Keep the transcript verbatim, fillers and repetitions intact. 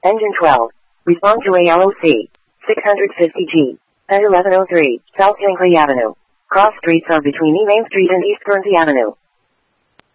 Engine twelve. Respond to A L O C. six fifty G. At eleven oh three, South Hinckley Avenue. Cross streets are between E Main Street and East Guernsey Avenue.